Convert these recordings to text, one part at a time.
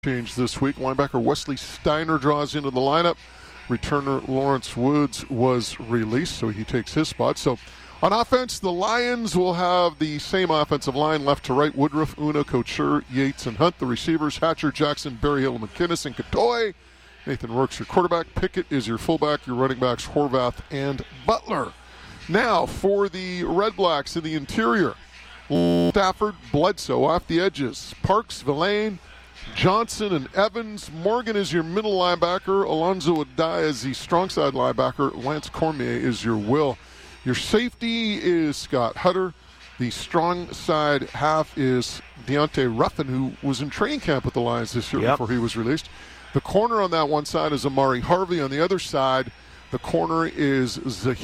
Change this week. Linebacker Wesley Steiner draws into the lineup. Returner Lawrence Woods was released, so he takes his spot. So on offense, the Lions will have the same offensive line left to right. Woodruff, Una, Couture, Yates, and Hunt. The receivers, Hatcher, Jackson, Berryhill, McInnes, and Catoy. Nathan Rourke's your quarterback. Pickett is your fullback. Your running backs, Horvath and Butler. Now for the Red Blacks in the interior. Stafford, Bledsoe off the edges. Parks, Villain, Johnson, and Evans. Morgan is your middle linebacker. Alonzo Adai is the strong side linebacker. Lance Cormier is your will. Your safety is Scott Hutter. The strong side half is Deontay Ruffin, who was in training camp with the Lions this year before he was released. The corner on that one side is Amari Harvey. On the other side, the corner is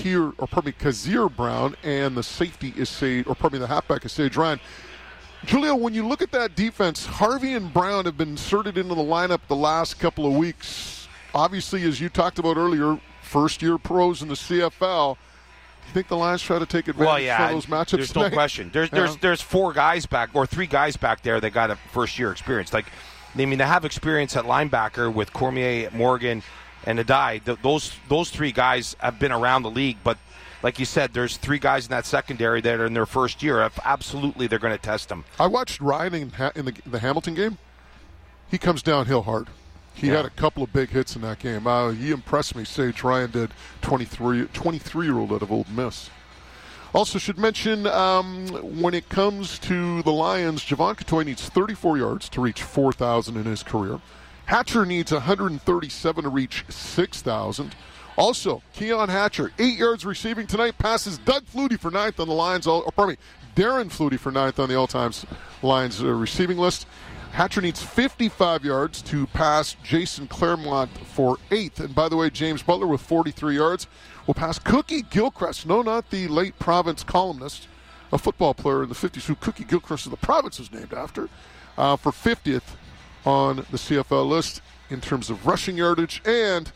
Kazir Brown, and the safety is the halfback is Sage Ryan. Julio, when you look at that defense, Harvey and Brown have been inserted into the lineup the last couple of weeks. Obviously, as you talked about earlier, first-year pros in the CFL. You think the Lions try to take advantage of those matchups There's tonight? No question. There's four guys back, or three guys back there that got a first-year experience. They have experience at linebacker with Cormier, Morgan, and Adai. Those three guys have been around the league, but like you said, there's three guys in that secondary that are in their first year. Absolutely, they're going to test them. I watched Ryan in the Hamilton game. He comes downhill hard. He had a couple of big hits in that game. He impressed me. Sage Ryan did, 23-year-old out of Old Miss. Also should mention, when it comes to the Lions, Javon Catoy needs 34 yards to reach 4,000 in his career. Hatcher needs 137 to reach 6,000. Also, Keon Hatcher, 8 yards receiving tonight, passes Doug Flutie for ninth on the Lions. Darren Flutie for ninth on the all-time Lions receiving list. Hatcher needs 55 yards to pass Jason Claremont for eighth. And by the way, James Butler with 43 yards will pass Cookie Gilchrist. No, not the late Province columnist, a football player in the 50s who Cookie Gilchrist of the Province is named after, for 50th on the CFL list in terms of rushing yardage. And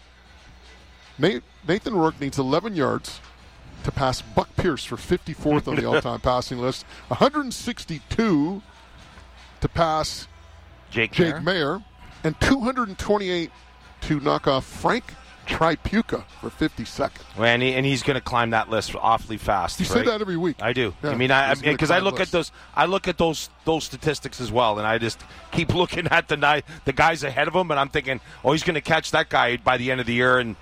Nathan Rourke needs 11 yards to pass Buck Pierce for 54th on the all-time passing list. 162 to pass Jake Mayer, and 228 to knock off Frank Tripucca for 52nd. Well, and he's going to climb that list awfully fast. You say that every week. I do. Yeah, because I look at those statistics as well, and I just keep looking at the guys ahead of him, and I'm thinking, he's going to catch that guy by the end of the year, and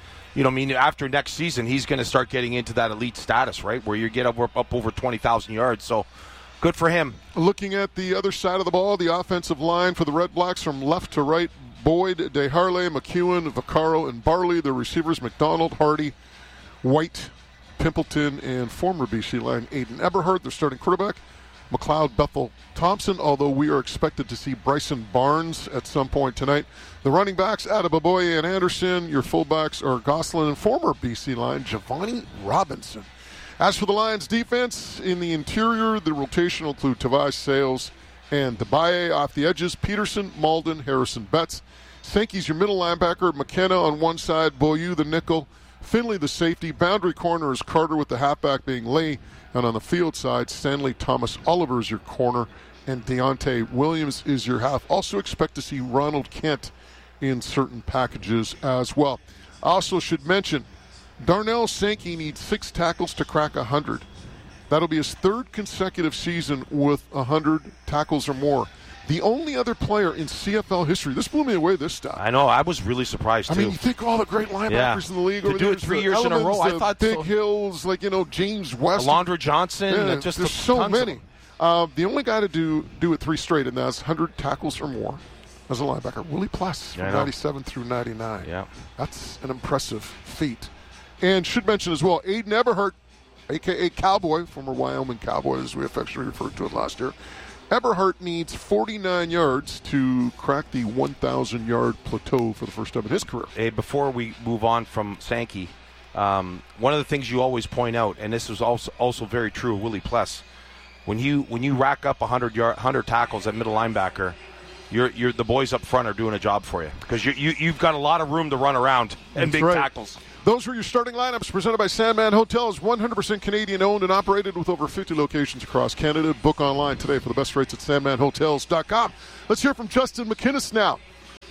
after next season, he's going to start getting into that elite status, right, where you get up over 20,000 yards. So. Good for him. Looking at the other side of the ball, the offensive line for the Red Blacks from left to right, Boyd, DeHarley, McEwen, Vaccaro, and Barley. The receivers, McDonald, Hardy, White, Pimpleton, and former BC line Aiden Eberhardt. Their starting quarterback, McLeod, Bethel, Thompson, although we are expected to see Bryson Barnes at some point tonight. The running backs, Adebaboye and Anderson. Your fullbacks are Gosselin and former BC line, Giovanni Robinson. As for the Lions' defense, in the interior, the rotation will include Tavai, Sales, and Dabaye. Off the edges, Peterson, Malden, Harrison, Betts. Sankey's your middle linebacker. McKenna on one side, Beaulieu the nickel, Finley the safety. Boundary corner is Carter with the halfback being Lee. And on the field side, Stanley Thomas Oliver is your corner, and Deontay Williams is your half. Also expect to see Ronald Kent in certain packages as well. I also should mention, Darnell Sankey needs 6 tackles to crack 100. That'll be his third consecutive season with 100 tackles or more. The only other player in CFL history. This blew me away, this stat. I know. I was really surprised, too. I mean, you think all the great linebackers in the league. To do it 3 years in a row, I thought Big Hills, James West. Alondra Johnson. There's so many. The only guy to do it 3 straight, and that's 100 tackles or more as a linebacker. Willie Pless from 97 through 99. Yeah. That's an impressive feat. And should mention as well, Aiden Eberhardt, a.k.a. Cowboy, former Wyoming Cowboy, as we affectionately referred to it last year. Eberhardt needs 49 yards to crack the 1,000-yard plateau for the first time in his career. Hey, before we move on from Sankey, one of the things you always point out, and this is also very true of Willie Pless, when you rack up 100 tackles at middle linebacker, you're the boys up front are doing a job for you because you've got a lot of room to run around and big tackles. Those were your starting lineups presented by Sandman Hotels, 100% Canadian owned and operated with over 50 locations across Canada. Book online today for the best rates at sandmanhotels.com. Let's hear from Justin McInnes now.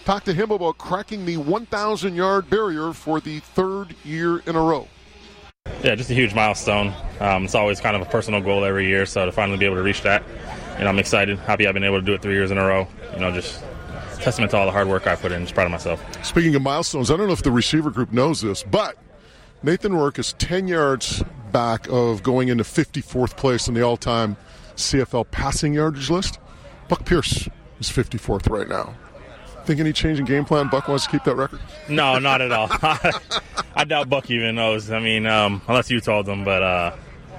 Talk to him about cracking the 1,000-yard barrier for the third year in a row. Yeah, just a huge milestone. It's always kind of a personal goal every year, so to finally be able to reach that, I'm excited, happy I've been able to do it 3 years in a row. Just testament to all the hard work I put in. Just proud of myself. Speaking of milestones, I don't know if the receiver group knows this, but Nathan Rourke is 10 yards back of going into 54th place in the all-time CFL passing yardage list. Buck Pierce is 54th right now. Think any change in game plan? Buck wants to keep that record? No, not at all. I doubt Buck even knows. Unless you told him. But,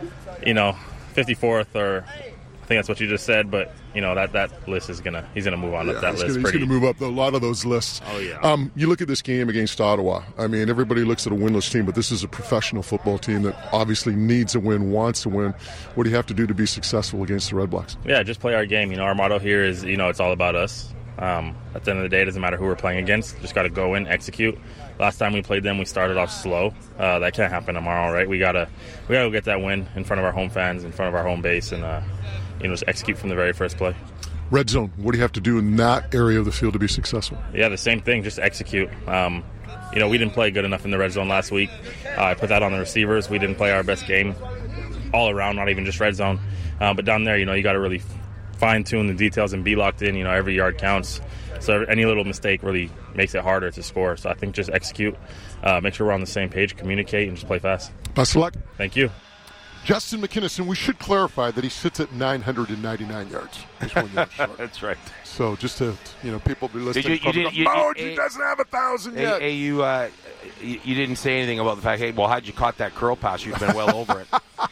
54th, or I think that's what you just said. But, that list is he's going to move on up that list. He's going to move up a lot of those lists. Oh, yeah. You look at this game against Ottawa. Everybody looks at a winless team, but this is a professional football team that obviously needs a win, wants to win. What do you have to do to be successful against the Red Blacks? Yeah, just play our game. Our motto here is, it's all about us. At the end of the day, it doesn't matter who we're playing against. Just got to go in, execute. Last time we played them, we started off slow. That can't happen tomorrow, right? We gotta go get that win in front of our home fans, in front of our home base, and just execute from the very first play. Red zone. What do you have to do in that area of the field to be successful? Yeah, the same thing. Just execute. We didn't play good enough in the red zone last week. I put that on the receivers. We didn't play our best game all around, not even just red zone. But down there, you got to really fine-tune the details and be locked in. Every yard counts. So any little mistake really makes it harder to score. So I think just execute, make sure we're on the same page, communicate, and just play fast. Best of luck. Thank you. Justin McKinnison, we should clarify that he sits at 999 yards. Just 1 yard short. That's right. So just to, people be listening. He doesn't have 1,000 yet. Hey, you didn't say anything about the fact, how'd you caught that curl pass? You've been well over it.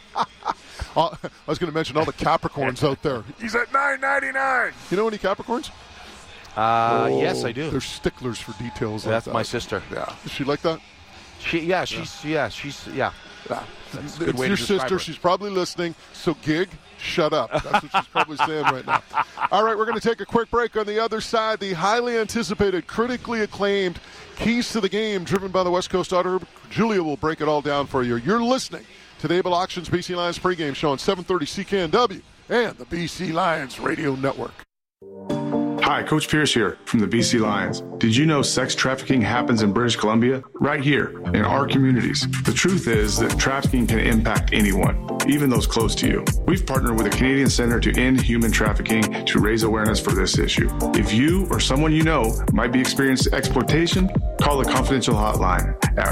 I was going to mention all the Capricorns out there. He's at 999. You know any Capricorns? Yes, I do. They're sticklers for details. That's like that. my sister. Yeah. Is she like that? She's That's a good way to your describe sister. her. She's probably listening. So, Gig, shut up. That's what she's probably saying right now. All right, we're going to take a quick break. On the other side, the highly anticipated, critically acclaimed Keys to the Game, driven by the West Coast Auto. Julia will break it all down for you. You're listening to the Able Auctions BC Lions pregame show on 730 CKNW and the BC Lions Radio Network. Hi, Coach Pierce here from the BC Lions. Did you know sex trafficking happens in British Columbia? Right here, in our communities. The truth is that trafficking can impact anyone, even those close to you. We've partnered with the Canadian Centre to End Human Trafficking to raise awareness for this issue. If you or someone you know might be experiencing exploitation, call the confidential hotline at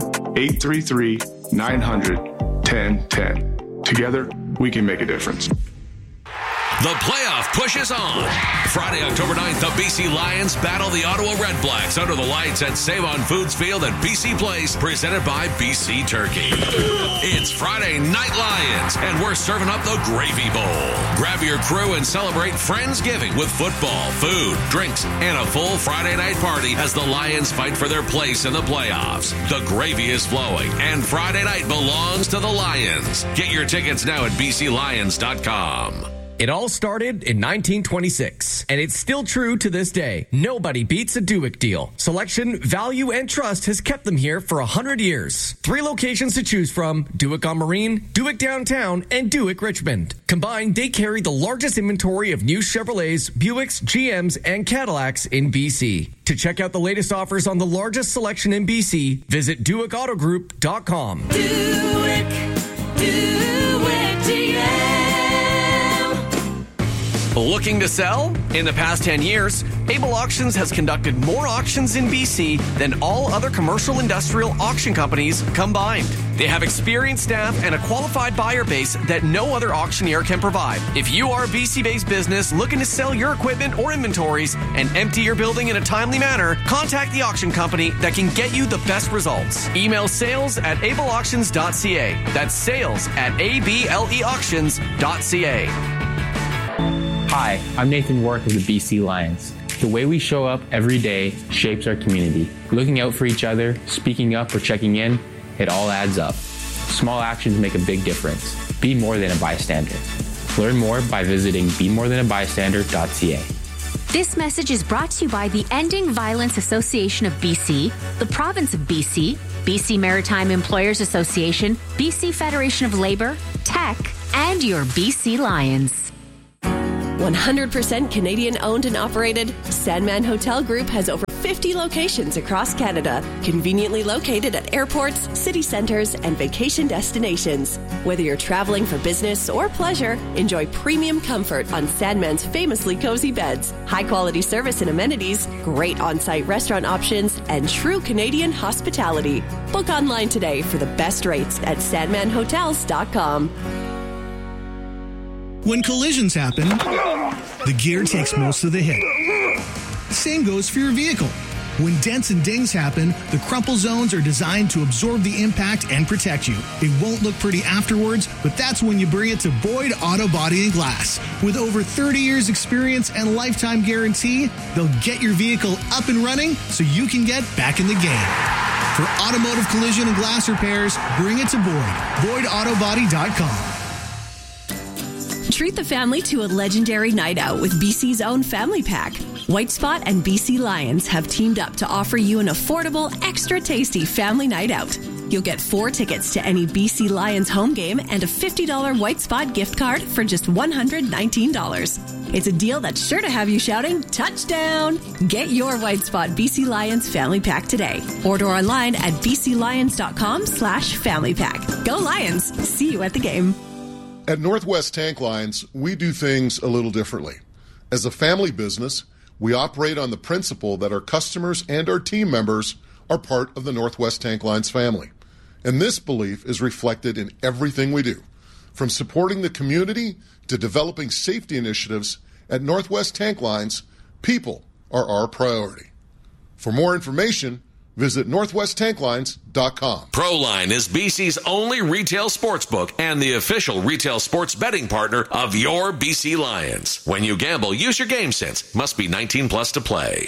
1-833-900-1010. Together, we can make a difference. The playoff pushes on. Friday, October 9th, the BC Lions battle the Ottawa Red Blacks under the lights at Save-On Foods Field at BC Place, presented by BC Turkey. It's Friday Night Lions, and we're serving up the Gravy Bowl. Grab your crew and celebrate Friendsgiving with football, food, drinks, and a full Friday night party as the Lions fight for their place in the playoffs. The gravy is flowing, and Friday night belongs to the Lions. Get your tickets now at bclions.com. It all started in 1926, and it's still true to this day. Nobody beats a Duick deal. Selection, value, and trust has kept them here for 100 years. 3 locations to choose from: Duick on Marine, Duick Downtown, and Duick Richmond. Combined, they carry the largest inventory of new Chevrolets, Buicks, GMs, and Cadillacs in BC. To check out the latest offers on the largest selection in BC, visit DuickAutoGroup.com. Duick GM. Looking to sell? In the past 10 years, Able Auctions has conducted more auctions in BC than all other commercial industrial auction companies combined. They have experienced staff and a qualified buyer base that no other auctioneer can provide. If you are a BC-based business looking to sell your equipment or inventories and empty your building in a timely manner, contact the auction company that can get you the best results. Email sales@ableauctions.ca. That's sales@ableauctions.ca. Hi, I'm Nathan Worth of the BC Lions. The way we show up every day shapes our community. Looking out for each other, speaking up or checking in, it all adds up. Small actions make a big difference. Be more than a bystander. Learn more by visiting bemorethan-a-bystander.ca. This message is brought to you by the Ending Violence Association of BC, the Province of BC, BC Maritime Employers Association, BC Federation of Labor, Tech, and your BC Lions. 100% Canadian owned and operated, Sandman Hotel Group has over 50 locations across Canada, conveniently located at airports, city centres, and vacation destinations. Whether you're traveling for business or pleasure, enjoy premium comfort on Sandman's famously cozy beds, high-quality service and amenities, great on-site restaurant options, and true Canadian hospitality. Book online today for the best rates at sandmanhotels.com. When collisions happen, the gear takes most of the hit. Same goes for your vehicle. When dents and dings happen, the crumple zones are designed to absorb the impact and protect you. It won't look pretty afterwards, but that's when you bring it to Boyd Auto Body and Glass. With over 30 years experience and lifetime guarantee, they'll get your vehicle up and running so you can get back in the game. For automotive collision and glass repairs, bring it to Boyd. BoydAutoBody.com. Treat the family to a legendary night out with BC's own Family Pack. White Spot and BC Lions have teamed up to offer you an affordable, extra tasty family night out. You'll get 4 tickets to any BC Lions home game and a $50 White Spot gift card for just $119. It's a deal that's sure to have you shouting, touchdown! Get your White Spot BC Lions Family Pack today. Order online at bclions.com/family pack. Go Lions! See you at the game. At Northwest Tank Lines, we do things a little differently. As a family business, we operate on the principle that our customers and our team members are part of the Northwest Tank Lines family. And this belief is reflected in everything we do. From supporting the community to developing safety initiatives, at Northwest Tank Lines, people are our priority. For more information, visit NorthwestTankLines.com. ProLine is BC's only retail sportsbook and the official retail sports betting partner of your BC Lions. When you gamble, use your game sense. Must be 19 plus to play.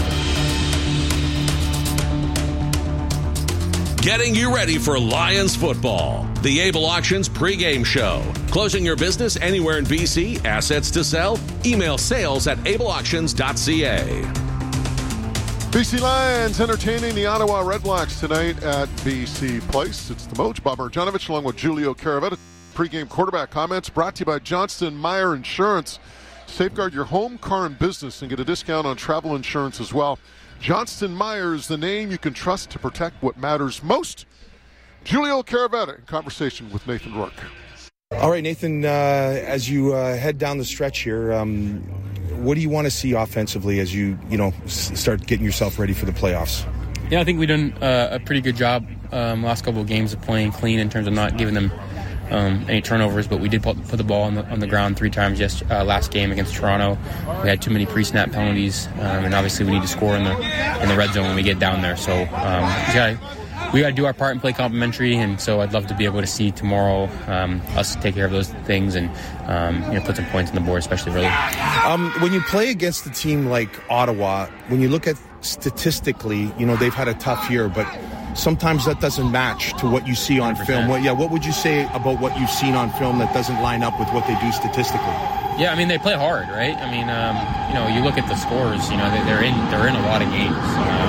Getting you ready for Lions football. The Able Auctions pregame show. Closing your business anywhere in BC, assets to sell? Email sales@ableauctions.ca. BC Lions entertaining the Ottawa Redblacks tonight at BC Place. It's the Moj, Bob Marjanovic, along with Julio Caravetta. Pre-game quarterback comments brought to you by Johnston Meyer Insurance. Safeguard your home, car, and business and get a discount on travel insurance as well. Johnston Meyer is the name you can trust to protect what matters most. Julio Caravetta in conversation with Nathan Rourke. All right, Nathan, as you head down the stretch here, what do you want to see offensively as you start getting yourself ready for the playoffs? Yeah, I think we've done a pretty good job last couple of games of playing clean in terms of not giving them any turnovers, but we did put the ball on the ground 3 times last game against Toronto. We had too many pre-snap penalties, and obviously we need to score in the red zone when we get down there. So we got to do our part and play complimentary, and so I'd love to be able to see tomorrow us take care of those things and put some points on the board, especially early. When you play against a team like Ottawa, when you look at statistically, they've had a tough year, but sometimes that doesn't match to what you see on 100%. Film. What would you say about what you've seen on film that doesn't line up with what they do statistically? Yeah, I mean, they play hard, right? I mean, you look at the scores, they're in a lot of games.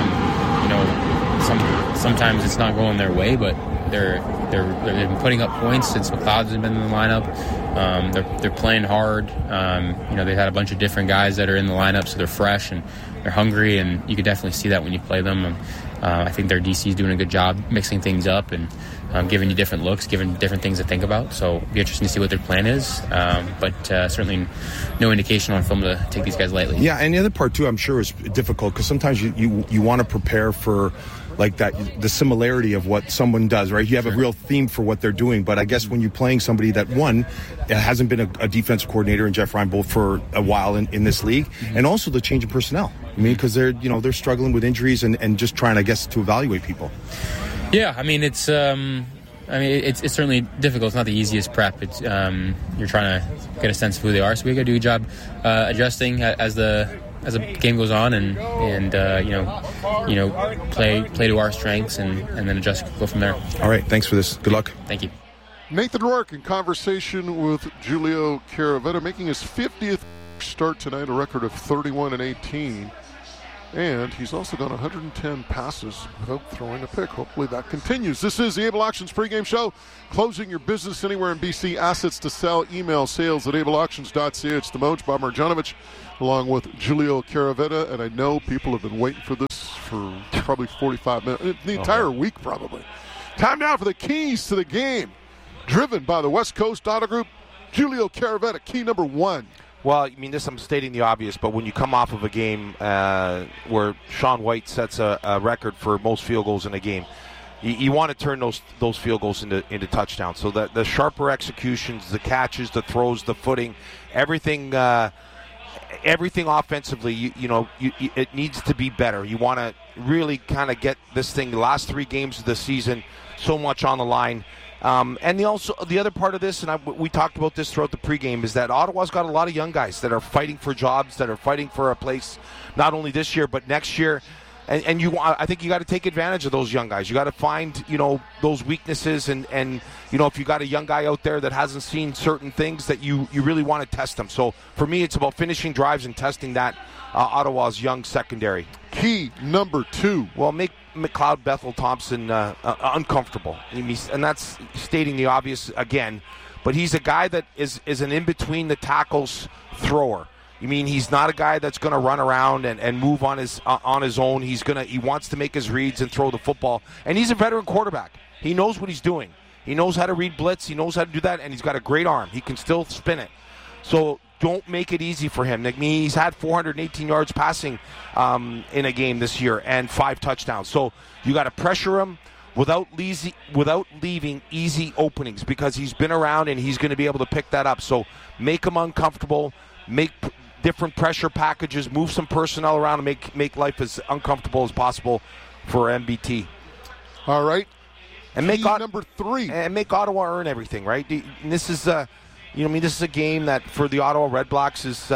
Sometimes it's not going their way, but they've been putting up points since McLeod's been in the lineup. They're playing hard. They've had a bunch of different guys that are in the lineup, so they're fresh and they're hungry, and you could definitely see that when you play them. I think their DC is doing a good job mixing things up and giving you different looks, giving different things to think about. So it'll be interesting to see what their plan is. But certainly no indication on film to take these guys lightly. Yeah, and the other part, too, I'm sure is difficult because sometimes you want to prepare for like that, the similarity of what someone does, right? You have a real theme for what they're doing, but I guess when you're playing somebody that, one, hasn't been a defensive coordinator and Jeff Reinebold for a while in this league, and also the change of personnel. I mean, because they're struggling with injuries and just trying, I guess, to evaluate people. Yeah, I mean, it's certainly difficult. It's not the easiest prep. It's you're trying to get a sense of who they are, so we got to do a good job adjusting as the game goes on, and play to our strengths, and then adjust, go from there. All right, thanks for this. Good luck. Thank you. Nathan Rourke in conversation with Julio Caravetta, making his 50th start tonight, a record of 31-18. And he's also done 110 passes without throwing a pick. Hopefully that continues. This is the Able Auctions pregame show. Closing your business anywhere in BC. Assets to sell. Email sales@ableauctions.ca. It's the Moj, Bob Marjanovic, along with Julio Caravetta. And I know people have been waiting for this for probably 45 minutes. The entire week, probably. Time now for the keys to the game. Driven by the West Coast Auto Group. Julio Caravetta, key number 1. Well, I mean, I'm stating the obvious, but when you come off of a game where Sean White sets a record for most field goals in a game, you want to turn those field goals into touchdowns. So the sharper executions, the catches, the throws, the footing, everything offensively, it needs to be better. You want to really kind of get this thing, the last 3 games of the season, so much on the line. And the other part of this, and we talked about this throughout the pregame, is that Ottawa's got a lot of young guys that are fighting for jobs, that are fighting for a place, not only this year but next year. And I think you got to take advantage of those young guys. You got to find those weaknesses, and if you got a young guy out there that hasn't seen certain things, that you really want to test them. So for me, it's about finishing drives and testing that Ottawa's young secondary. Key number 2. Well, make McLeod Bethel Thompson uncomfortable, and that's stating the obvious again. But he's a guy that is an in between the tackles thrower. He's not a guy that's going to run around and move on his own. He wants to make his reads and throw the football. And he's a veteran quarterback. He knows what he's doing. He knows how to read blitz. He knows how to do that, and he's got a great arm. He can still spin it. So don't make it easy for him. He's had 418 yards passing in a game this year and 5 touchdowns. So you got to pressure him without leaving easy openings, because he's been around and he's going to be able to pick that up. So make him uncomfortable. Make different pressure packages. Move some personnel around and make life as uncomfortable as possible for MBT. All right. And make number 3. And make Ottawa earn everything, right? And this is this is a game that for the Ottawa Red Blacks is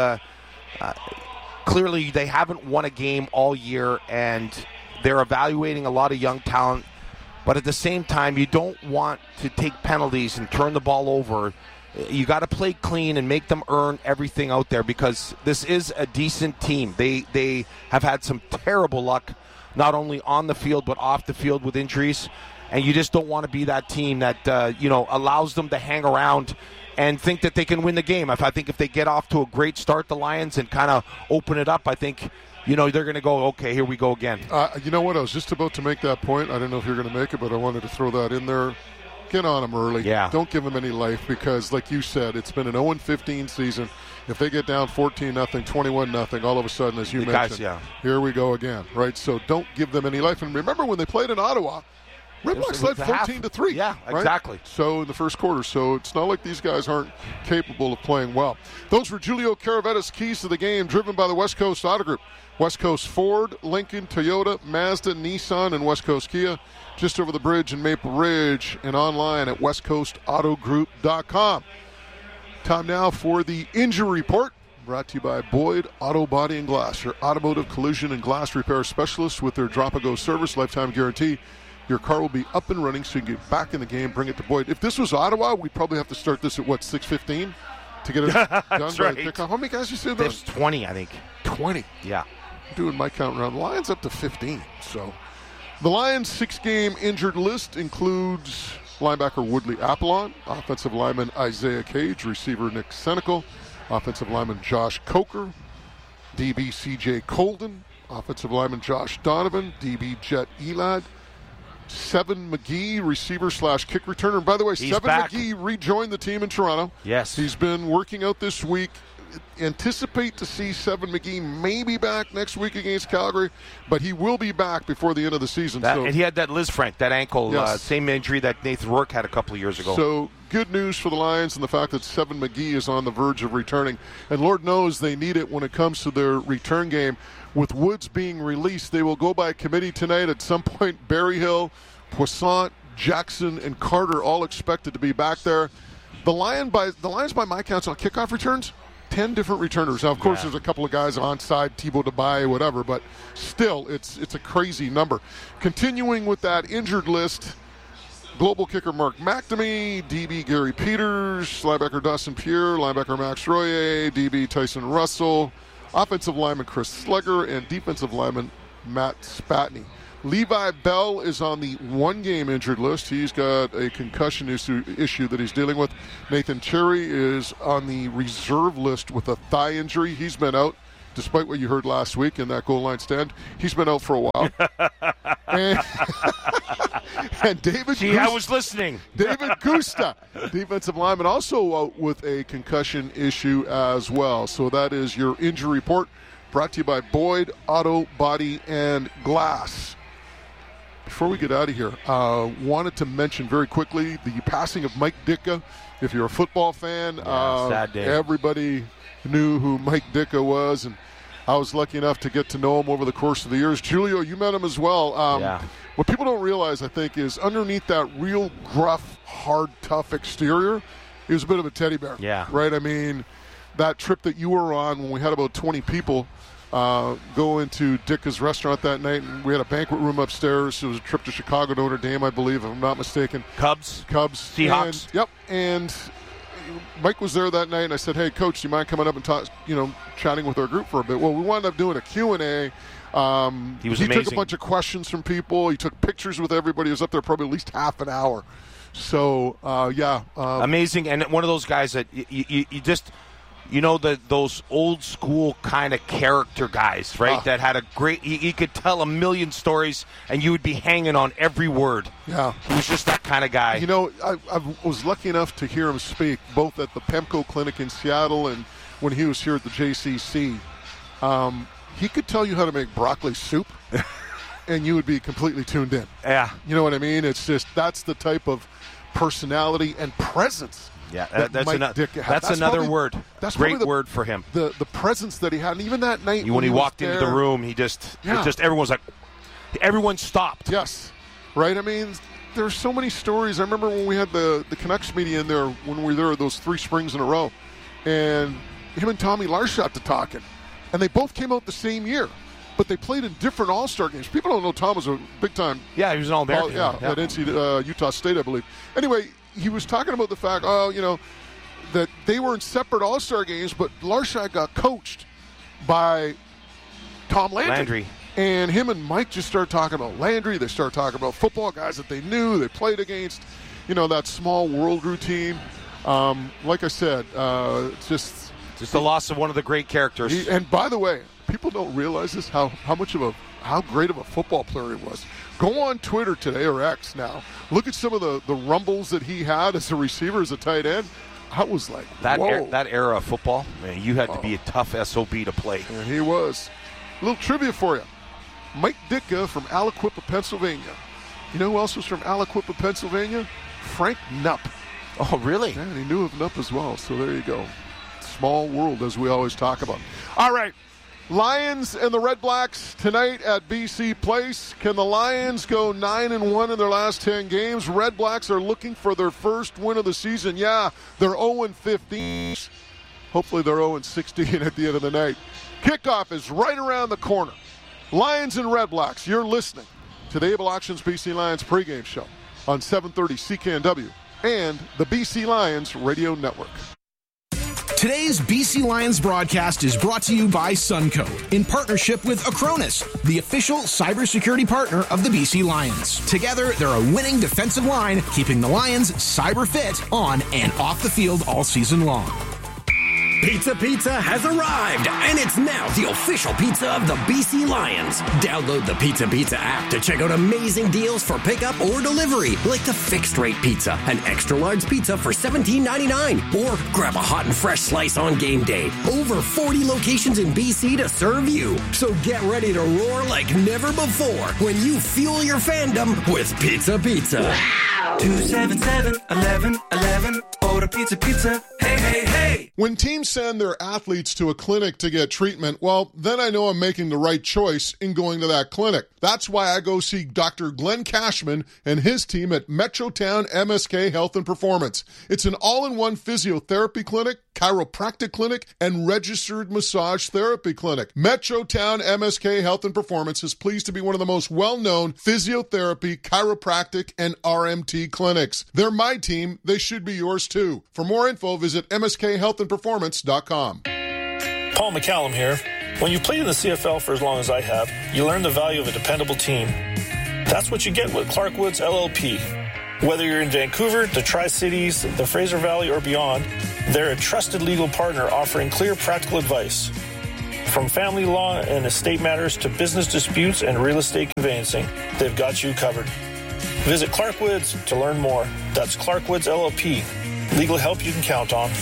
clearly they haven't won a game all year, and they're evaluating a lot of young talent. But at the same time, you don't want to take penalties and turn the ball over. You got to play clean and make them earn everything out there, because this is a decent team. They have had some terrible luck, not only on the field but off the field with injuries. And you just don't want to be that team that allows them to hang around and think that they can win the game. I think if they get off to a great start, the Lions, and kind of open it up, I think they're going to go, okay, here we go again. You know what? I was just about to make that point. I didn't know if you were going to make it, but I wanted to throw that in there. Get on them early. Yeah. Don't give them any life, because, like you said, it's been an 0-15 season. If they get down 14-0, 21-0, all of a sudden, as you mentioned, here we go again, right? So don't give them any life. And remember, when they played in Ottawa, Red Blacks led 14-3. Yeah, right? Exactly. So in the first quarter. So it's not like these guys aren't capable of playing well. Those were Julio Caravetta's keys to the game, driven by the West Coast Auto Group. West Coast Ford, Lincoln, Toyota, Mazda, Nissan, and West Coast Kia. Just over the bridge in Maple Ridge, and online at westcoastautogroup.com. Time now for the injury report, brought to you by Boyd Auto Body and Glass, your automotive collision and glass repair specialist with their drop-and-go service, lifetime guarantee. Your car will be up and running so you can get back in the game, bring it to Boyd. If this was Ottawa, we'd probably have to start this at, 6:15 to get it done by the kickoff. How many guys you said? There's 20, I think. 20? Yeah. I'm doing my count around. The Lions up to 15, so... The Lions' 6-game injured list includes linebacker Woodley Apollon, offensive lineman Isaiah Cage, receiver Nick Senecal, offensive lineman Josh Coker, DB CJ Colden, offensive lineman Josh Donovan, DB Jet Elad, Seven McGee, receiver/kick returner. And by the way, Seven McGee rejoined the team in Toronto. Yes. He's been working out this week. Anticipate to see Seven McGee maybe back next week against Calgary, but he will be back before the end of the season. And he had that Liz Frank, that ankle, same injury that Nathan Rourke had a couple of years ago. So good news for the Lions and the fact that Seven McGee is on the verge of returning. And Lord knows they need it when it comes to their return game. With Woods being released, they will go by committee tonight. At some point, Berryhill, Poisson, Jackson, and Carter all expected to be back there. The Lions, by my counts, on kickoff returns, 10 different returners. Now, of course, there's a couple of guys onside, Thibaut Debaye, whatever, but still, it's a crazy number. Continuing with that injured list, global kicker Mark McNamee, DB Gary Peters, linebacker Dustin Pierre, linebacker Max Royer, DB Tyson Russell, offensive lineman Chris Slugger, and defensive lineman Matt Spatney. Levi Bell is on the one-game injured list. He's got a concussion issue that he's dealing with. Nathan Cherry is on the reserve list with a thigh injury. He's been out, despite what you heard last week in that goal line stand. He's been out for a while. and David I was listening. David Gusta, defensive lineman, also out with a concussion issue as well. So that is your injury report, brought to you by Boyd Auto Body and Glass. Before we get out of here, wanted to mention very quickly the passing of Mike Ditka. If you're a football fan, sad day. Everybody knew who Mike Ditka was, and I was lucky enough to get to know him over the course of the years. Julio, you met him as well. What people don't realize, I think, is underneath that real gruff, hard, tough exterior, he was a bit of a teddy bear. Yeah. Right? I mean, that trip that you were on when we had about 20 people go into Ditka's restaurant that night, and we had a banquet room upstairs. It was a trip to Chicago, Notre Dame, I believe, if I'm not mistaken. Cubs. Seahawks. And Mike was there that night, and I said, hey, Coach, do you mind coming up and chatting with our group for a bit? Well, we wound up doing a Q&A. He was amazing. He took a bunch of questions from people. He took pictures with everybody. He was up there probably at least half an hour. So, amazing. And one of those guys that you just – those old school kind of character guys, right? That had a great, he could tell a million stories and you would be hanging on every word. Yeah. He was just that kind of guy. I was lucky enough to hear him speak both at the PEMCO clinic in Seattle and when he was here at the JCC. He could tell you how to make broccoli soup and you would be completely tuned in. Yeah. You know what I mean? It's just, that's the type of personality and presence. Yeah, that's another word. That's great word for him. The presence that he had, and even that night when he walked into the room, everyone stopped. Yes, right. I mean, there's so many stories. I remember when we had the Canucks media in there when we were there those 3 springs in a row, and him and Tommy Larshot to talking, and they both came out the same year, but they played in different All-Star games. People don't know Tom was a big time. Yeah, he was an All-American. At NC Utah State, I believe. Anyway. He was talking about the fact, that they were in separate All-Star games, but Larshot got coached by Tom Landry. And him and Mike just started talking about Landry. They started talking about football guys that they knew, they played against, that small world routine. Like I said, it's just the loss of one of the great characters. And by the way, people don't realize this, how great of a football player he was. Go on Twitter today, or X now. Look at some of the rumbles that he had as a receiver, as a tight end. I was like, that whoa. Era of football, man, you had to be a tough SOB to play. And he was. A little trivia for you. Mike Ditka from Aliquippa, Pennsylvania. You know who else was from Aliquippa, Pennsylvania? Frank Knupp. Oh, really? Yeah, and he knew of Knupp as well, so there you go. Small world, as we always talk about. All right. Lions and the Red Blacks tonight at BC Place. Can the Lions go 9-1 in their last 10 games? Red Blacks are looking for their first win of the season. Yeah, they're 0-15. Hopefully they're 0-16 at the end of the night. Kickoff is right around the corner. Lions and Red Blacks, you're listening to the Able Auctions BC Lions pregame show on 730 CKNW and the BC Lions Radio Network. Today's BC Lions broadcast is brought to you by Suncode in partnership with Acronis, the official cybersecurity partner of the BC Lions. Together, they're a winning defensive line, keeping the Lions cyber fit on and off the field all season long. Pizza Pizza has arrived, and it's now the official pizza of the BC Lions. Download the Pizza Pizza app to check out amazing deals for pickup or delivery, like the fixed rate pizza, an extra large pizza for $17.99, or grab a hot and fresh slice on game day. Over 40 locations in BC to serve you. So get ready to roar like never before when you fuel your fandom with Pizza Pizza. 277-1111, order Pizza Pizza. Hey, hey, hey. When teams send their athletes to a clinic to get treatment, well, then I know I'm making the right choice in going to that clinic. That's why I go see Dr. Glenn Cashman and his team at Metrotown MSK Health and Performance. It's an all-in-one physiotherapy clinic, chiropractic clinic, and registered massage therapy clinic. Metrotown MSK Health and Performance is pleased to be one of the most well-known physiotherapy, chiropractic, and RMT clinics. They're my team. They should be yours too. For more info, visit mskhealthandperformance.com. Paul McCallum here. When you've played in the CFL for as long as I have, you learn the value of a dependable team. That's what you get with Clark Woods LLP. Whether you're in Vancouver, the Tri-Cities, the Fraser Valley, or beyond, they're a trusted legal partner offering clear, practical advice. From family law and estate matters to business disputes and real estate conveyancing, they've got you covered. Visit Clark Woods to learn more. That's Clark Woods LLP. Legal help you can count on.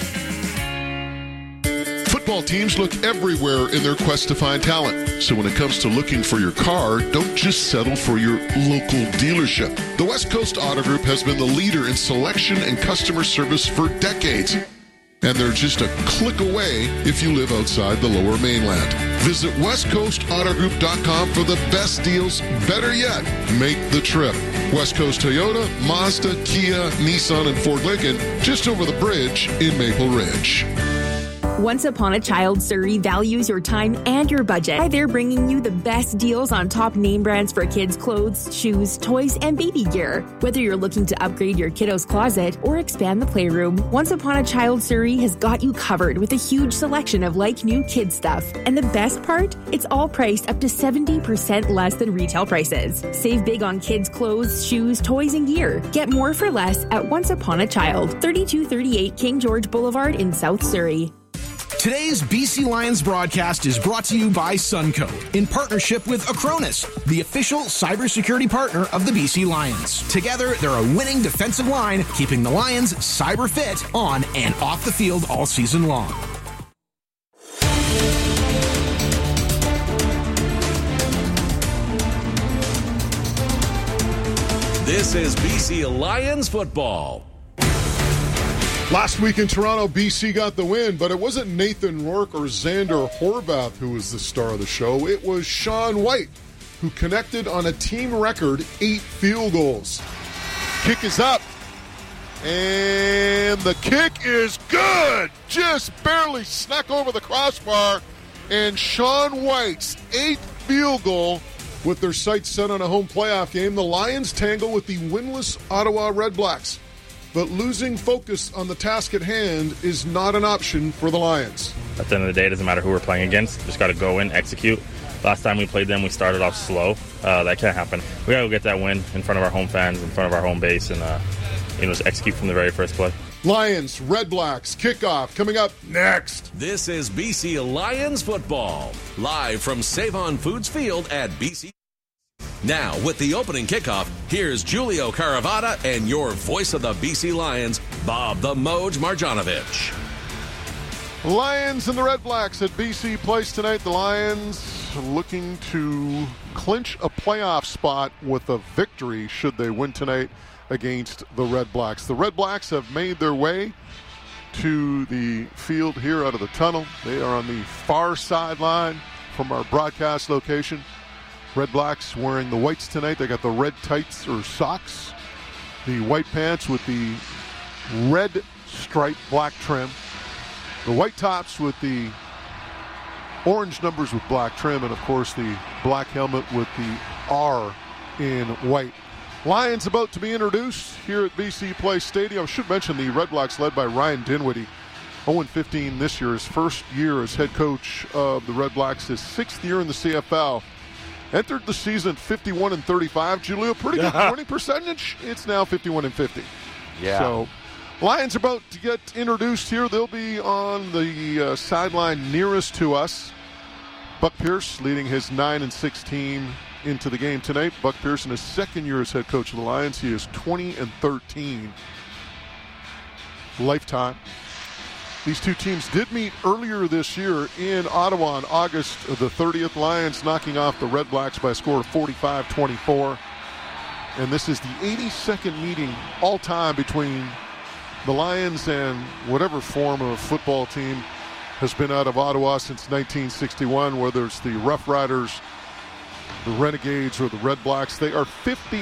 Football teams look everywhere in their quest to find talent. So when it comes to looking for your car, don't just settle for your local dealership. The West Coast Auto Group has been the leader in selection and customer service for decades. And they're just a click away if you live outside the Lower Mainland. Visit westcoastautogroup.com for the best deals. Better yet, make the trip. West Coast Toyota, Mazda, Kia, Nissan, and Ford Lincoln, just over the bridge in Maple Ridge. Once Upon a Child Surrey values your time and your budget. They're bringing you the best deals on top name brands for kids' clothes, shoes, toys, and baby gear. Whether you're looking to upgrade your kiddo's closet or expand the playroom, Once Upon a Child Surrey has got you covered with a huge selection of like-new kid stuff. And the best part? It's all priced up to 70% less than retail prices. Save big on kids' clothes, shoes, toys, and gear. Get more for less at Once Upon a Child, 3238 King George Boulevard in South Surrey. Today's BC Lions broadcast is brought to you by Sunco in partnership with Acronis, the official cybersecurity partner of the BC Lions. Together, they're a winning defensive line, keeping the Lions cyber fit on and off the field all season long. This is BC Lions football. Last week in Toronto, BC got the win, but it wasn't Nathan Rourke or Xander Horvath who was the star of the show. It was Sean White, who connected on a team record 8 field goals. Kick is up, and the kick is good. Just barely snuck over the crossbar, and Sean White's 8th field goal with their sights set on a home playoff game. The Lions tangle with the winless Ottawa Redblacks. But losing focus on the task at hand is not an option for the Lions. At the end of the day, it doesn't matter who we're playing against. Just got to go in, execute. Last time we played them, we started off slow. That can't happen. We got to go get that win in front of our home fans, in front of our home base, and just execute from the very first play. Lions, Redblacks, kickoff coming up next. This is BC Lions football, live from Save-On Foods Field at BC. Now, with the opening kickoff, here's Julio Caravata and your voice of the BC Lions, Bob the Moj Marjanovic. Lions and the Redblacks at BC Place tonight. The Lions looking to clinch a playoff spot with a victory should they win tonight against the Redblacks. The Redblacks have made their way to the field here out of the tunnel. They are on the far sideline from our broadcast location. Redblacks wearing the whites tonight. They got the red tights or socks, the white pants with the red stripe black trim, the white tops with the orange numbers with black trim, and of course the black helmet with the R in white. Lions about to be introduced here at BC Place Stadium. I should mention the Redblacks led by Ryan Dinwiddie. 0-15 this year, his first year as head coach of the Redblacks, his 6th year in the CFL. Entered the season 51-35. Julio, pretty good winning percentage. It's now 51-50. Yeah. So, Lions about to get introduced here. They'll be on the sideline nearest to us. Buck Pierce leading his 9-6 team into the game tonight. Buck Pierce in his 2nd year as head coach of the Lions. He is 20-13 lifetime. These two teams did meet earlier this year in Ottawa on August the 30th. Lions knocking off the Redblacks by a score of 45-24. And this is the 82nd meeting all-time between the Lions and whatever form of football team has been out of Ottawa since 1961, whether it's the Rough Riders, the Renegades, or the Redblacks. They are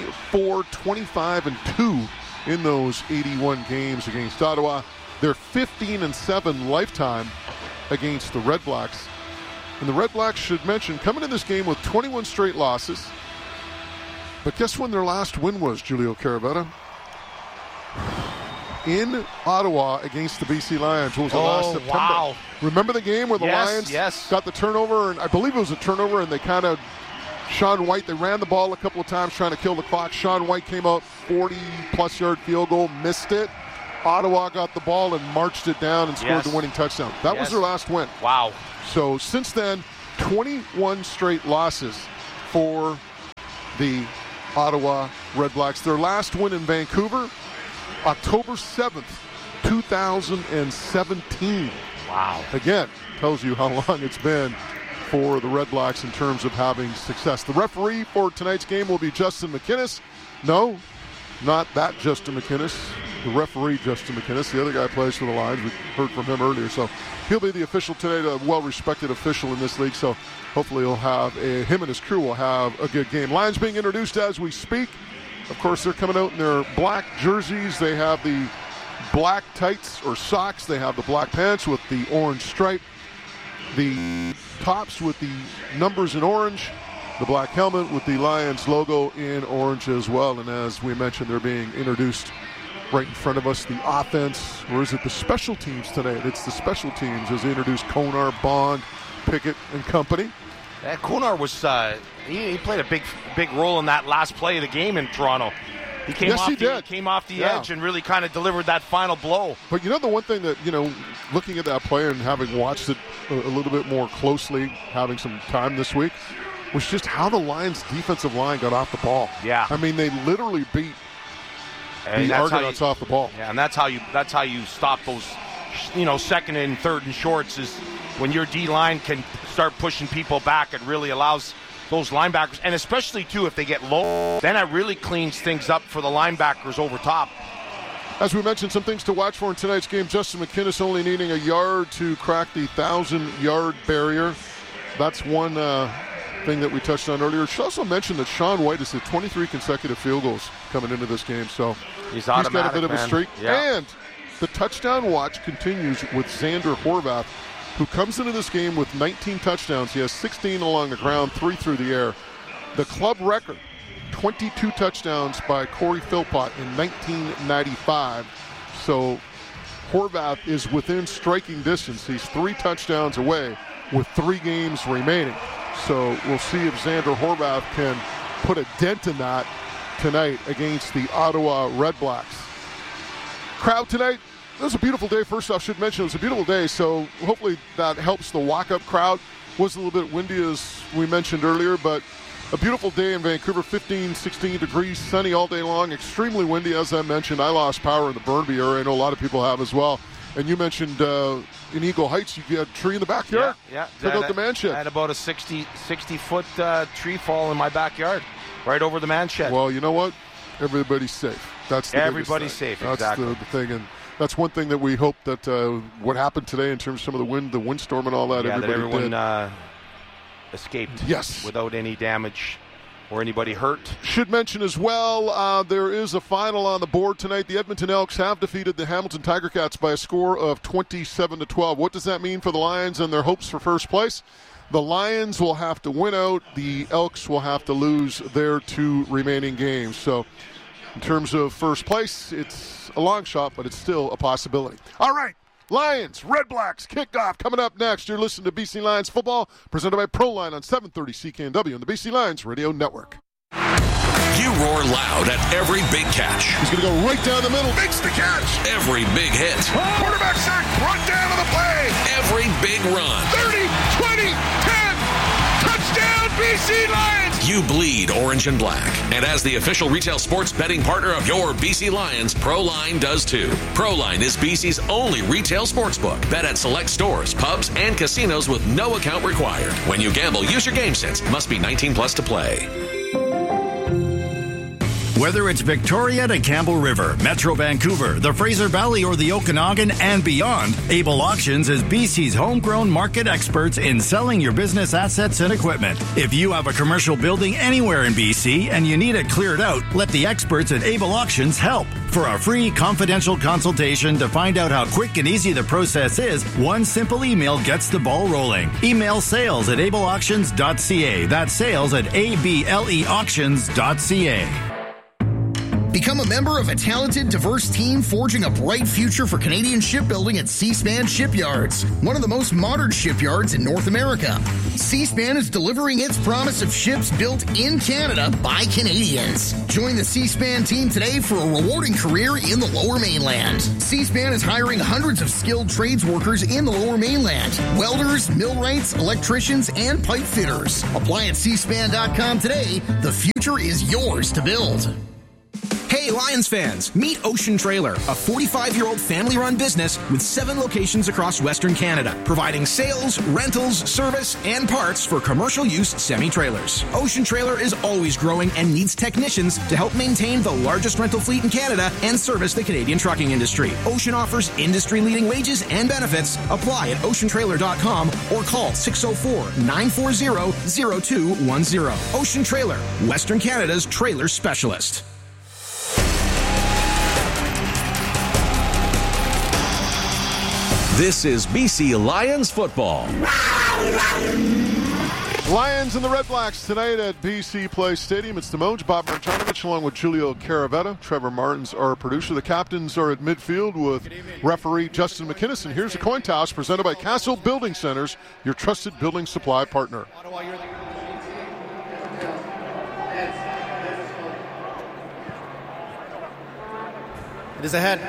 54-25-2 in those 81 games against Ottawa. They're 15-7 lifetime against the Redblacks. And the Redblacks, should mention, coming in this game with 21 straight losses. But guess when their last win was, Julio Caravetta? in Ottawa against the BC Lions. What was it, last September? Wow. Remember the game where the Lions got the turnover, and I believe it was a turnover, and they kind of, Sean White, they ran the ball a couple of times trying to kill the clock. Sean White came out 40-plus yard field goal, missed it. Ottawa got the ball and marched it down and scored the winning touchdown. That was their last win. Wow. So since then, 21 straight losses for the Ottawa Redblacks. Their last win in Vancouver, October 7th, 2017. Wow. Again, tells you how long it's been for the Redblacks in terms of having success. The referee for tonight's game will be Justin McInnes. No, not that Justin McInnes. The referee, Justin McInnes. The other guy plays for the Lions. We heard from him earlier. So he'll be the official tonight, a well-respected official in this league. So hopefully he'll have him and his crew will have a good game. Lions being introduced as we speak. Of course, they're coming out in their black jerseys. They have the black tights or socks. They have the black pants with the orange stripe. The tops with the numbers in orange. The black helmet with the Lions logo in orange as well. And as we mentioned, they're being introduced right in front of us. The offense, or is it the special teams tonight? It's the special teams as they introduce Konar, Bond, Pickett, and company. Konar was he played a big role in that last play of the game in Toronto. He came off the edge and really kind of delivered that final blow. But you know the one thing that, looking at that play and having watched it a little bit more closely, having some time this week, was just how the Lions' defensive line got off the ball. Yeah. I mean, they literally beat the Argonauts off the ball. Yeah, and that's how you stop those, second and third and shorts, is when your D-line can start pushing people back. It really allows those linebackers, and especially, too, if they get low, then it really cleans things up for the linebackers over top. As we mentioned, some things to watch for in tonight's game. Justin McInnes only needing a yard to crack the 1,000-yard barrier. That's one thing that we touched on earlier. She also mentioned that Sean White has hit 23 consecutive field goals coming into this game, so he's got a bit of a streak. Yeah. And the touchdown watch continues with Xander Horvath, who comes into this game with 19 touchdowns. He has 16 along the ground, 3 through the air. The club record, 22 touchdowns by Corey Philpott in 1995. So Horvath is within striking distance. He's 3 touchdowns away with 3 games remaining. So we'll see if Xander Horvath can put a dent in that tonight against the Ottawa Redblacks. Crowd tonight, it was a beautiful day. First off, I should mention it was a beautiful day, so hopefully that helps the walk-up crowd. Was a little bit windy, as we mentioned earlier, but a beautiful day in Vancouver, 15, 16 degrees, sunny all day long, extremely windy, as I mentioned. I lost power in the Burnaby area. I know a lot of people have as well. And you mentioned in Eagle Heights, you got a tree in the backyard. Yeah. Check out the man shed. I had about a 60-foot tree fall in my backyard, right over the man shed. Well, you know what? Everybody's safe. That's the Everybody's safe, That's exactly. the thing, and that's one thing that we hope that what happened today in terms of some of the windstorm and all that. Yeah, everybody everyone escaped. Yes, without any damage or anybody hurt. Should mention as well, there is a final on the board tonight. The Edmonton Elks have defeated the Hamilton Tiger Cats by a score of 27-12. What does that mean for the Lions and their hopes for first place? The Lions will have to win out. The Elks will have to lose their 2 remaining games. So in terms of first place, it's a long shot, but it's still a possibility. All right, Lions, Redblacks, kickoff coming up next. You're listening to BC Lions football, presented by ProLine on 730 CKNW and the BC Lions Radio Network. You roar loud at every big catch. He's going to go right down the middle. Makes the catch. Every big hit. Quarterback sack, brought down on the play. Every big run. 30, 20, 10. Touchdown, BC Lions. You bleed orange and black. And as the official retail sports betting partner of your BC Lions, ProLine does too. ProLine is BC's only retail sportsbook. Bet at select stores, pubs, and casinos with no account required. When you gamble, use your game sense. Must be 18 plus to play. Whether it's Victoria to Campbell River, Metro Vancouver, the Fraser Valley, or the Okanagan and beyond, Able Auctions is BC's homegrown market experts in selling your business assets and equipment. If you have a commercial building anywhere in BC and you need it cleared out, let the experts at Able Auctions help. For a free confidential consultation to find out how quick and easy the process is, one simple email gets the ball rolling. Email sales@ableauctions.ca. That's sales@ableauctions.ca. Become a member of a talented, diverse team forging a bright future for Canadian shipbuilding at Seaspan Shipyards, one of the most modern shipyards in North America. Seaspan is delivering its promise of ships built in Canada by Canadians. Join the Seaspan team today for a rewarding career in the Lower Mainland. Seaspan is hiring hundreds of skilled trades workers in the Lower Mainland: welders, millwrights, electricians, and pipe fitters. Apply at seaspan.com today. The future is yours to build. Hey Lions fans, meet Ocean Trailer, a 45-year-old family-run business with 7 locations across Western Canada, providing sales, rentals, service, and parts for commercial use semi-trailers. Ocean Trailer is always growing and needs technicians to help maintain the largest rental fleet in Canada and service the Canadian trucking industry. Ocean offers industry-leading wages and benefits. Apply at oceantrailer.com or call 604-940-0210. Ocean Trailer, Western Canada's trailer specialist. This is BC Lions football. Lions and the Red Blacks tonight at BC Place Stadium. It's the Moj, Bob Martinovic, along with Julio Caravetta. Trevor Martins, our producer. The captains are at midfield with referee Justin McInnes. And here's a coin toss presented by Castle Building Centers, your trusted building supply partner. It is ahead.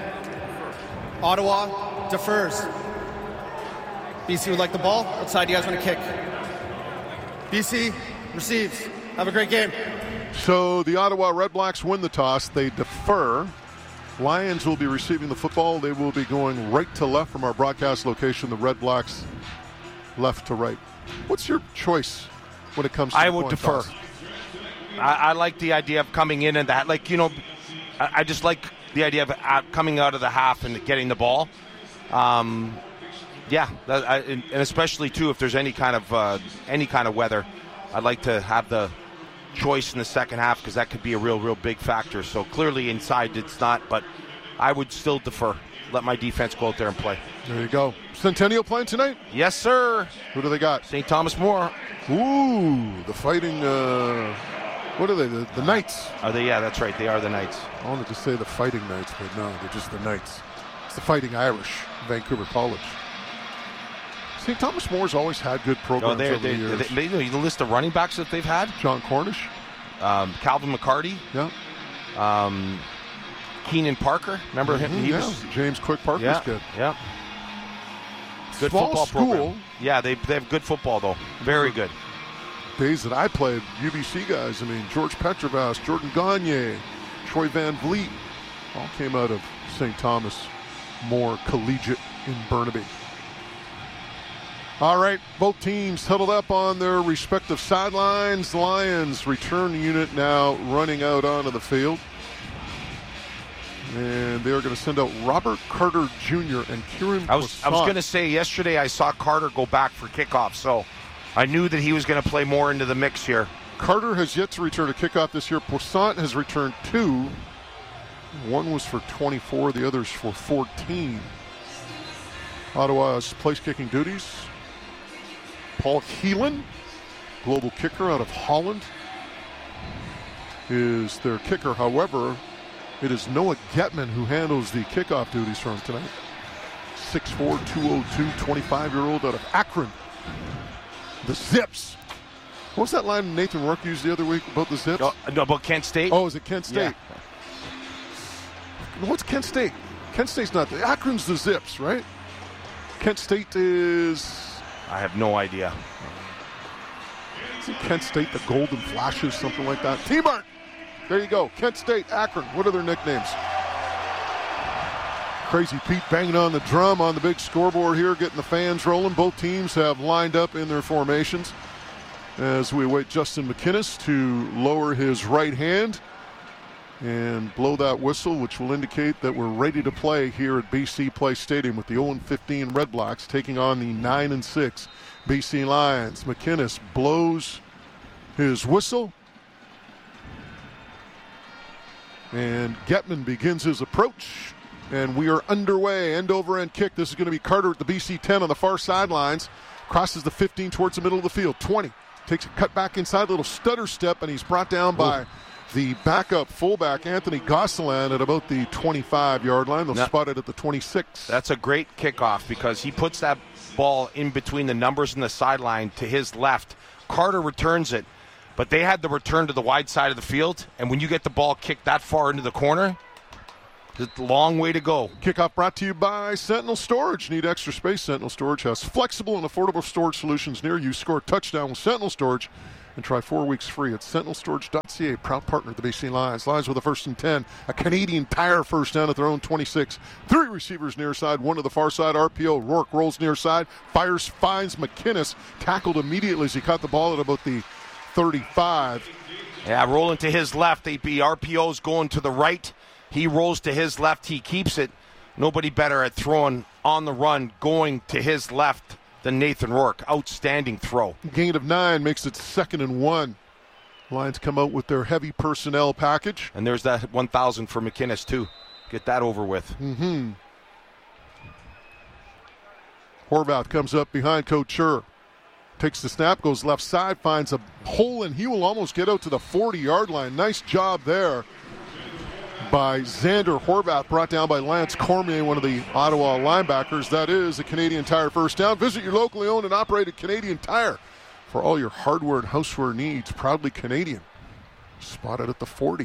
Ottawa defers. BC would like the ball. What side do you guys want to kick? BC receives. Have a great game. So the Ottawa Red Blacks win the toss. They defer. Lions will be receiving the football. They will be going right to left from our broadcast location. The Red Blacks left to right. What's your choice when it comes to I the would coin defer. toss? I like the idea of coming in and that. Like, you know, I just like the idea of coming out of the half and getting the ball. And especially too if there's any kind of weather, I'd like to have the choice in the second half because that could be a real big factor. So clearly inside it's not, but I would still defer. Let my defense go out there and play. There you go. Centennial playing tonight? Yes, sir. Who do they got? St. Thomas More. Ooh, the Fighting. What are they? The Knights. Are they? Yeah, that's right. They are the Knights. I wanted to say the Fighting Knights, but no, they're just the Knights. It's the Fighting Irish, Vancouver College. St. Thomas Moore's always had good programs over the years. They the list of running backs that they've had. John Cornish. Calvin McCarty. Yeah. Keenan Parker. Remember him? He was James Quick Parker's kid. Yeah. Good Small football school. program. Yeah, they have good football, though. Very good. Days that I played, UBC guys, I mean, George Petrovas, Jordan Gagne, Troy Van Vliet, all came out of St. Thomas More Collegiate in Burnaby. All right, both teams huddled up on their respective sidelines. Lions return unit now running out onto the field. And they're going to send out Robert Carter Jr. and Kieran I was going to say, yesterday I saw Carter go back for kickoff, so I knew that he was going to play more into the mix here. Carter has yet to return a kickoff this year. Poissant has returned 2. One was for 24, the other's for 14. Ottawa's place-kicking duties. Paul Keelan, global kicker out of Holland, is their kicker. However, it is Noah Getman who handles the kickoff duties for him tonight. 6'4", 202, 25-year-old out of Akron. The Zips. What was that line Nathan Rourke used the other week about the Zips? No, about Kent State. Oh, is it Kent State? Yeah. What's Kent State? Kent State's not the Akron's the Zips, right? Kent State is... I have no idea. Isn't Kent State the Golden Flashes, something like that? T-Mart! There you go. Kent State, Akron. What are their nicknames? Crazy Pete banging on the drum on the big scoreboard here, getting the fans rolling. Both teams have lined up in their formations as we await Justin McInnes to lower his right hand and blow that whistle, which will indicate that we're ready to play here at BC Place Stadium with the 0-15 Red Blacks taking on the 9-6 BC Lions. McInnes blows his whistle, and Getman begins his approach, and we are underway. End over end kick. This is going to be Carter at the BC 10 on the far sidelines. Crosses the 15 towards the middle of the field. 20. Takes a cut back inside, little stutter step, and he's brought down by the backup fullback, Anthony Gosselin, at about the 25-yard line. They'll spot it at the 26. That's a great kickoff because he puts that ball in between the numbers and the sideline to his left. Carter returns it, but they had the return to the wide side of the field, and when you get the ball kicked that far into the corner, it's a long way to go. Kickoff brought to you by Sentinel Storage. Need extra space? Sentinel Storage has flexible and affordable storage solutions near you. Score a touchdown with Sentinel Storage and try 4 weeks free at sentinelstorage.ca. Proud partner of the BC Lions. Lions with a 1st and 10. A Canadian Tire first down at their own 26. 3 receivers near side, 1 to the far side. RPO. Rourke rolls near side. Fires, finds McInnes. Tackled immediately as he caught the ball at about the 35. Yeah, rolling to his left. RPO's going to the right. He rolls to his left. He keeps it. Nobody better at throwing on the run, going to his left than Nathan Rourke. Outstanding throw. Gain of 9 makes it 2nd and 1. Lions come out with their heavy personnel package. And there's that 1,000 for McInnes, too. Get that over with. Horvath comes up behind Couture. Takes the snap, goes left side, finds a hole, and he will almost get out to the 40-yard line. Nice job there by Xander Horvath, brought down by Lance Cormier, one of the Ottawa linebackers. That is a Canadian Tire first down. Visit your locally owned and operated Canadian Tire for all your hardware and houseware needs. Proudly Canadian. Spotted at the 40.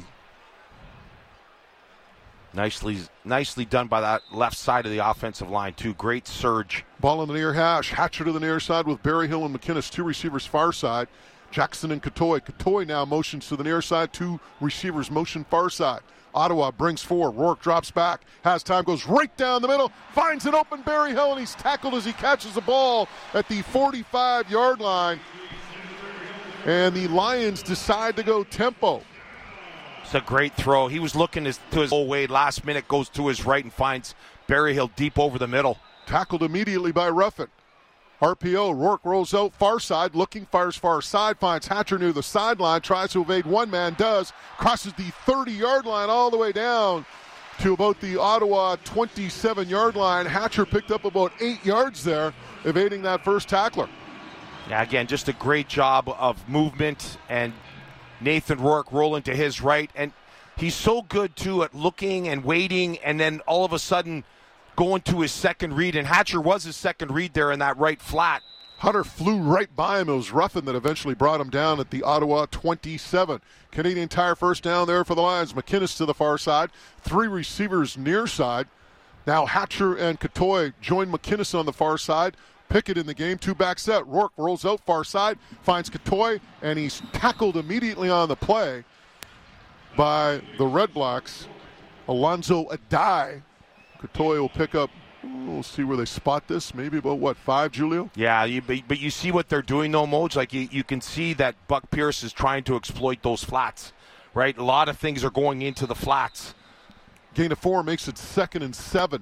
Nicely done by that left side of the offensive line, too. Great surge. Ball on the near hash. Hatcher to the near side with Berryhill and McInnes, 2 receivers far side. Jackson and Katoy. Katoy now motions to the near side, 2 receivers motion far side. Ottawa brings 4. Rourke drops back. Has time, goes right down the middle. Finds an open Berryhill, and he's tackled as he catches the ball at the 45-yard line. And the Lions decide to go tempo. It's a great throw. He was looking to his whole way. Last minute goes to his right and finds Berryhill deep over the middle. Tackled immediately by Ruffin. RPO, Rourke rolls out far side, looking, fires far side, finds Hatcher near the sideline, tries to evade one man, does, crosses the 30-yard line all the way down to about the Ottawa 27-yard line. Hatcher picked up about 8 yards there, evading that first tackler. Yeah, again, just a great job of movement, and Nathan Rourke rolling to his right, and he's so good, too, at looking and waiting, and then all of a sudden going to his second read, and Hatcher was his second read there in that right flat. Hunter flew right by him. It was Ruffin that eventually brought him down at the Ottawa 27. Canadian Tire first down there for the Lions. McInnes to the far side. 3 receivers near side. Now Hatcher and Katoy join McInnes on the far side. Pickett in the game, 2 back set. Rourke rolls out far side, finds Katoy, and he's tackled immediately on the play by the Red Blacks. Alonzo Adai. Katoy will pick up, we'll see where they spot this, maybe about, 5, Julio? Yeah, but you see what they're doing, though, Moj? Like, you can see that Buck Pierce is trying to exploit those flats, right? A lot of things are going into the flats. Gain of 4 makes it 2nd and 7.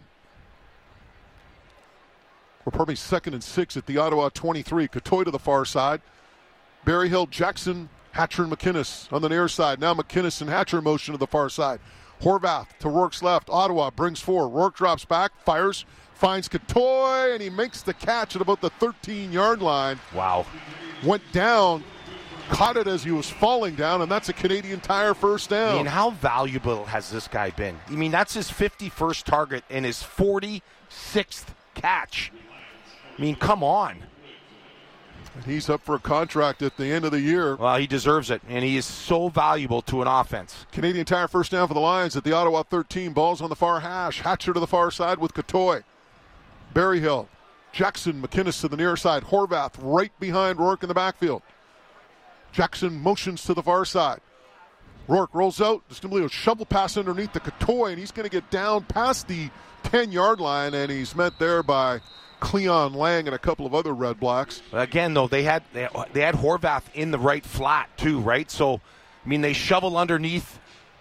Or pardon me, 2nd and 6 at the Ottawa 23. Katoy to the far side. Berryhill, Jackson, Hatcher, and McInnes on the near side. Now McInnes and Hatcher motion to the far side. Horvath to Rourke's left. Ottawa brings 4. Rourke drops back, fires, finds Katoy, and he makes the catch at about the 13-yard line. Wow. Went down, caught it as he was falling down, and that's a Canadian Tire first down. I mean, how valuable has this guy been? I mean, that's his 51st target and his 46th catch. I mean, come on. And he's up for a contract at the end of the year. Well, he deserves it, and he is so valuable to an offense. Canadian Tire first down for the Lions at the Ottawa 13. Ball's on the far hash. Hatcher to the far side with Katoy. Berryhill, Jackson, McInnes to the near side. Horvath right behind Rourke in the backfield. Jackson motions to the far side. Rourke rolls out. Just simply a shovel pass underneath the Katoy, and he's going to get down past the 10-yard line, and he's met there by Cleon Lang and a couple of other Red Blacks. Again, though, they had Horvath in the right flat, too, right? So, I mean, they shovel underneath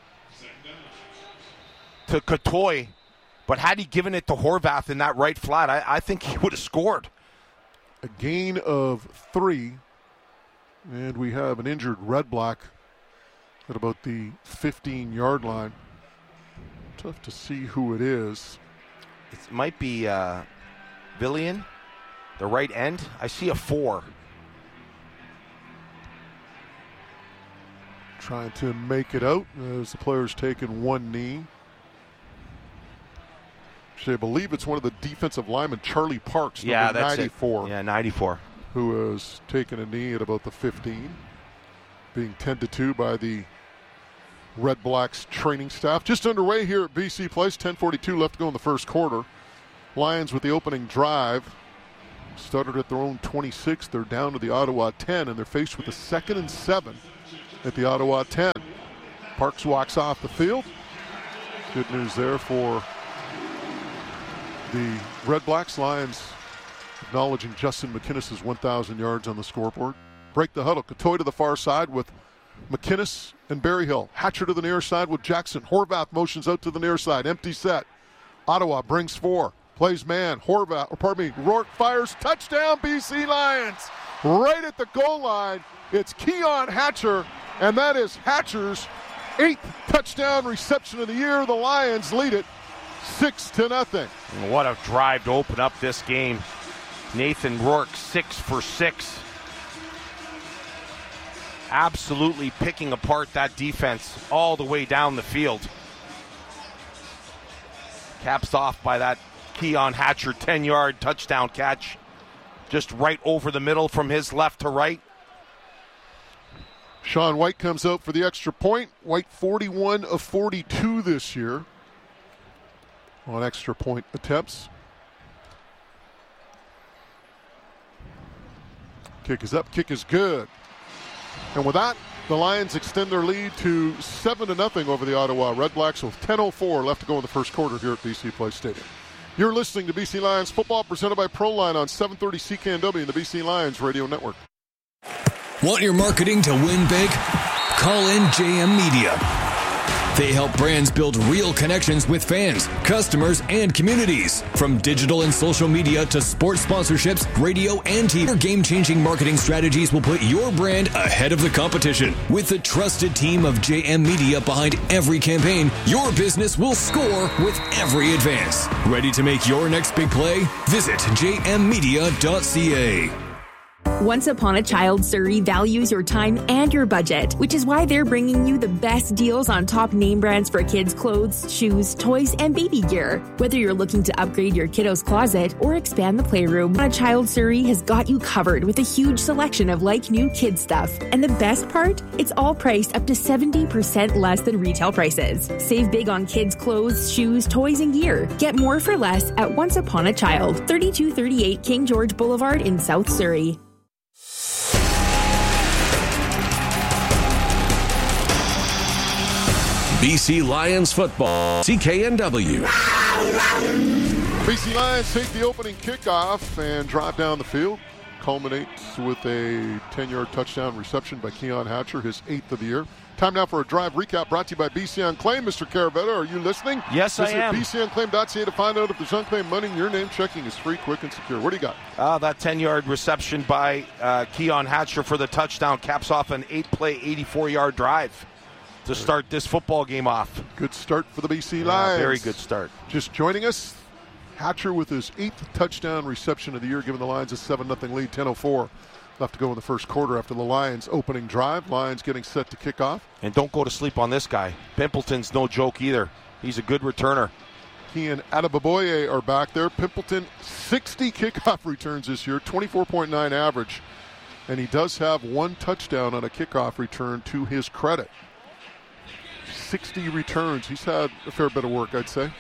to Katoy, but had he given it to Horvath in that right flat, I think he would have scored. A gain of 3, and we have an injured Red Black at about the 15-yard line. Tough to see who it is. It might be Villian, the right end. I see a 4. trying to make it out as the player's taken one knee. Actually, I believe it's one of the defensive linemen, Charlie Parks, number 94. It. Yeah, 94. Who has taken a knee at about the 15, being tended to by the Red Blacks training staff. Just underway here at BC Place, 10:42 left to go in the first quarter. Lions with the opening drive. Started at their own 26. They're down to the Ottawa 10, and they're faced with a 2nd and 7 at the Ottawa 10. Parks walks off the field. Good news there for the Red Blacks. Lions acknowledging Justin McInnes' 1,000 yards on the scoreboard. Break the huddle. Catoy to the far side with McInnes and Berryhill. Hatcher to the near side with Jackson. Horvath motions out to the near side. Empty set. Ottawa brings 4. Plays man. Rourke fires. Touchdown, BC Lions. Right at the goal line. It's Keon Hatcher, and that is Hatcher's 8th touchdown reception of the year. The Lions lead it 6-0. What a drive to open up this game. Nathan Rourke 6 for 6. Absolutely picking apart that defense all the way down the field. Caps off by that Keon Hatcher 10-yard touchdown catch. Just right over the middle from his left to right. Sean White comes out for the extra point. White 41 of 42 this year on extra point attempts. Kick is up, kick is good. And with that, the Lions extend their lead to 7-0 over the Ottawa Red Blacks with 10:04 left to go in the first quarter here at BC Place Stadium. You're listening to BC Lions football presented by ProLine on 730 CKNW and the BC Lions Radio Network. Want your marketing to win big? Call in JM Media. They help brands build real connections with fans, customers, and communities. From digital and social media to sports sponsorships, radio, and TV. Their game-changing marketing strategies will put your brand ahead of the competition. With the trusted team of JM Media behind every campaign, your business will score with every advance. Ready to make your next big play? Visit jmmedia.ca. Once Upon a Child Surrey values your time and your budget, which is why they're bringing you the best deals on top name brands for kids' clothes, shoes, toys, and baby gear. Whether you're looking to upgrade your kiddo's closet or expand the playroom, Upon a Child Surrey has got you covered with a huge selection of like-new kid stuff. And the best part? It's all priced up to 70% less than retail prices. Save big on kids' clothes, shoes, toys, and gear. Get more for less at Once Upon a Child, 3238 King George Boulevard in South Surrey. BC Lions football, CKNW. BC Lions take the opening kickoff and drive down the field. Culminates with a 10-yard touchdown reception by Keon Hatcher, his 8th of the year. Time now for a drive recap brought to you by BC Unclaimed. Mr. Caravetta, are you listening? Yes, I am. Visit BCUnclaimed.ca to find out if there's unclaimed money. Your name checking is free, quick, and secure. What do you got? That 10-yard reception by Keon Hatcher for the touchdown caps off an 8-play, 84-yard drive to start this football game off. Good start for the BC Lions. Very good start. Just joining us, Hatcher with his 8th touchdown reception of the year, giving the Lions a 7-0 lead, 10:04 left to go in the first quarter after the Lions' opening drive. Lions getting set to kick off. And don't go to sleep on this guy. Pimpleton's no joke either. He's a good returner. He and Adebaboye are back there. Pimpleton, 60 kickoff returns this year, 24.9 average. And he does have one touchdown on a kickoff return to his credit. 60 returns. He's had a fair bit of work, I'd say.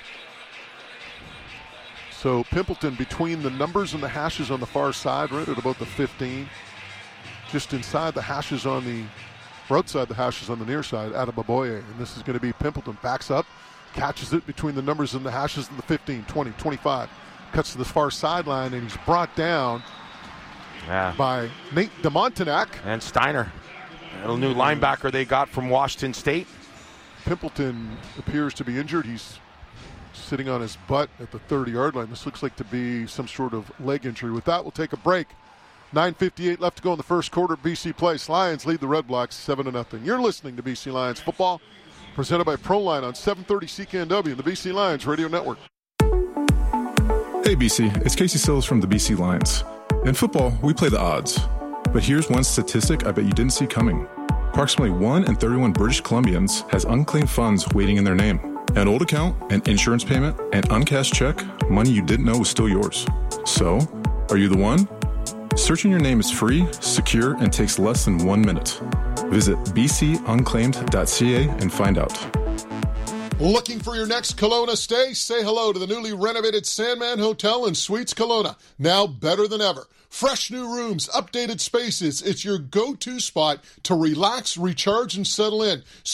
So Pimpleton between the numbers and the hashes on the far side, right at about the 15. Just inside the hashes on the, or outside the hashes on the near side, Adebaboye. And this is going to be Pimpleton. Backs up, catches it between the numbers and the hashes and the 15, 20, 25. Cuts to the far sideline, and he's brought down by Nate DeMontenac. And Steiner, a new linebacker they got from Washington State. Pimpleton appears to be injured. He's sitting on his butt at the 30-yard line. This looks like to be some sort of leg injury. With that, we'll take a break. 9:58 left to go in the first quarter. BC Place. Lions lead the Red Blacks 7-0. You're listening to BC Lions football, presented by ProLine on 730 CKNW and the BC Lions Radio Network. Hey BC, it's Casey Sills from the BC Lions. In football, we play the odds. But here's one statistic I bet you didn't see coming. Approximately 1 in 31 British Columbians has unclaimed funds waiting in their name. An old account, an insurance payment, an uncashed check, money you didn't know was still yours. So, are you the one? Searching your name is free, secure, and takes less than 1 minute. Visit bcunclaimed.ca and find out. Looking for your next Kelowna stay? Say hello to the newly renovated Sandman Hotel and Suites Kelowna. Now better than ever. Fresh new rooms, updated spaces. It's your go-to spot to relax, recharge, and settle in.